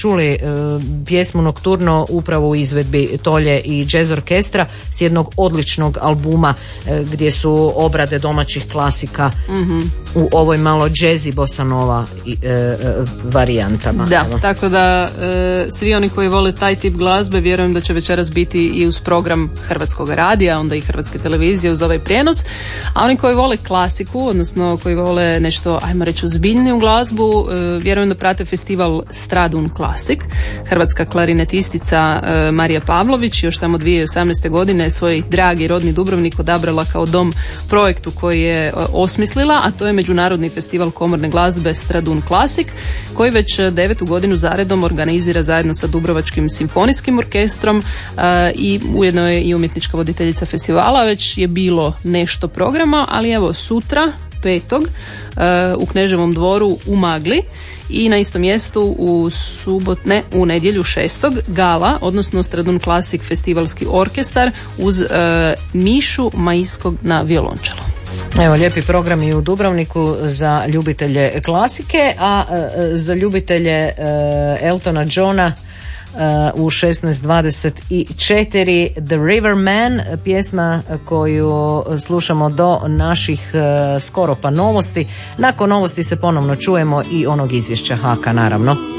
čuli pjesmu Nokturno upravo u izvedbi Tolje i jazz orkestra s jednog odličnog albuma gdje su obrade domaćih klasika u ovoj malo jazzy bossa nova varijantama. Da, evo. Tako da svi oni koji vole taj tip glazbe vjerujem da će večeras biti i uz program Hrvatskog radija, onda i Hrvatske televizije uz ovaj prijenos, a oni koji vole klasiku, odnosno koji vole nešto, ajmo reći, ozbiljniju glazbu, vjerujem da prate festival Stradun Classic. Hrvatska klarinetistica Marija Pavlović još tamo 2018. godine svoj dragi rodni Dubrovnik odabrala kao dom projektu koji je osmislila, a to je Međunarodni festival komorne glazbe Stradun Classic, koji već 9. godinu zaredom organizira zajedno sa Dubrovačkim simfonijskim orkestrom i ujedno je i umjetnička voditeljica festivala. Već je bilo nešto programa, ali evo sutra 5. u Kneževom dvoru u Magli i na istom mjestu u nedjelju 6. gala, odnosno Stradun Classic festivalski orkestar uz Mišu Majskog na violončelu. Evo, lijepi program i u Dubrovniku za ljubitelje klasike, a za ljubitelje Eltona Johna u 16:24 The River Man, pjesma koju slušamo do naših skoro pa novosti. Nakon novosti se ponovno čujemo i onog izvješća HAK-a naravno.